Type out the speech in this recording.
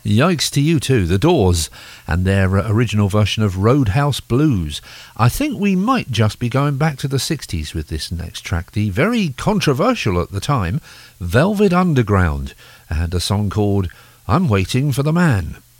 Yikes to you too, The Doors, and their original version of Roadhouse Blues. I think we might just be going back to the 60s with this next track, the very controversial at the time, Velvet Underground, and a song called I'm Waiting for the Man.